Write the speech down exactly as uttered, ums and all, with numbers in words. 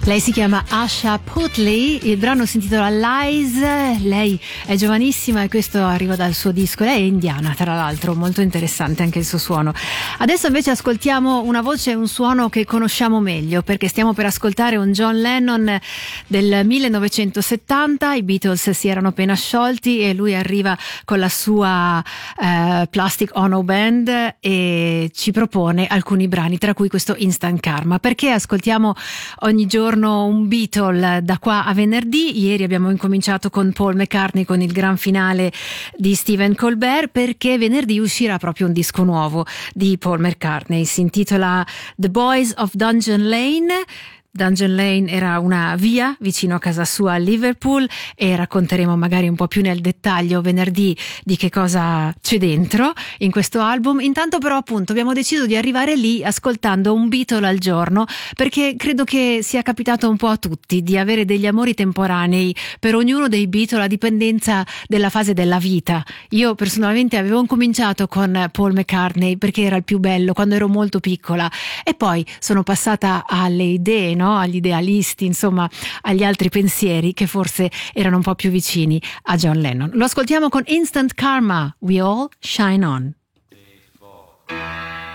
Lei si chiama Asha Putley, il brano si intitola Lies, lei è giovanissima e questo arriva dal suo disco, lei è indiana tra l'altro, molto interessante anche il suo suono. Adesso invece ascoltiamo una voce e un suono che conosciamo meglio, perché stiamo per ascoltare un John Lennon del millenovecentosettanta, i Beatles si erano appena sciolti e lui arriva con la sua eh, Plastic Ono Band e ci propone alcuni brani, tra cui questo Instant Karma. Perché ascoltiamo ogni giorno un Beatle da qua a venerdì? Ieri abbiamo incominciato con Paul McCartney con il gran finale di Stephen Colbert, perché venerdì uscirà proprio un disco nuovo di Paul McCartney, si intitola The Boys of Dungeon Lane. Dungeon Lane era una via vicino a casa sua a Liverpool e racconteremo magari un po' più nel dettaglio venerdì di che cosa c'è dentro in questo album. Intanto però appunto abbiamo deciso di arrivare lì ascoltando un Beatle al giorno, perché credo che sia capitato un po' a tutti di avere degli amori temporanei per ognuno dei Beatle a dipendenza della fase della vita. Io personalmente avevo incominciato con Paul McCartney perché era il più bello quando ero molto piccola e poi sono passata alle idee, no? Agli idealisti, insomma agli altri pensieri che forse erano un po' più vicini a John Lennon. Lo ascoltiamo con Instant Karma, We All Shine On.